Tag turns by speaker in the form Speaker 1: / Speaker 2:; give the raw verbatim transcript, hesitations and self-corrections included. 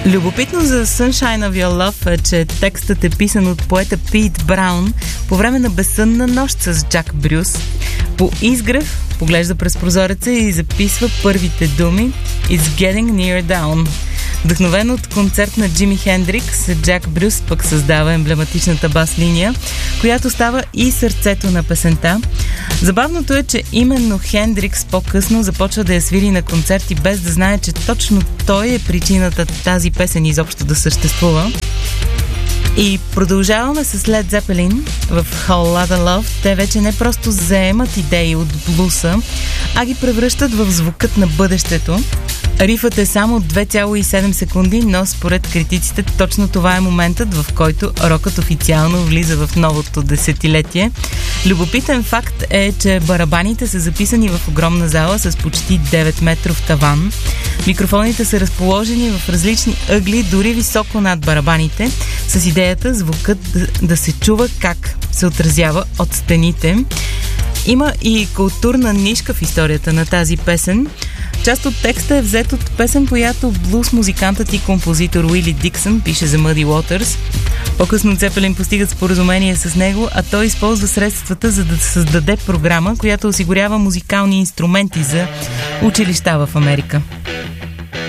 Speaker 1: Любопитно за Sunshine of Your Love е, че текстът е писан от поета Пит Браун по време на безсънна нощ с Джак Брюс. По изгрев поглежда през прозореца и записва първите думи It's getting near down. Вдъхновен от концерт на Джими Хендрикс, Джак Брюс пък създава емблематичната бас линия, която става и сърцето на песента. Забавното е, че именно Хендрикс по-късно започва да я свири на концерти, без да знае, че точно той е причината тази песен изобщо да съществува. И продължаваме с Led Zeppelin в Whole Lotta Love. Те вече не просто заемат идеи от блуса, а ги превръщат в звукът на бъдещето. Рифът е само две цяло и седем секунди, но според критиците точно това е моментът, в който рокът официално влиза в новото десетилетие. Любопитен факт е, че барабаните са записани в огромна зала с почти девет метров таван. Микрофоните са разположени в различни ъгли, дори високо над барабаните, с идеята звукът да, да се чува как се отразява от стените. Има и културна нишка в историята на тази песен. Част от текста е взет от песен, която блуз музикантът и композитор Уили Диксън пише за Muddy Waters. По-късно Цепелин постигат споразумение с него, а той използва средствата, за да създаде програма, която осигурява музикални инструменти за училища в Америка.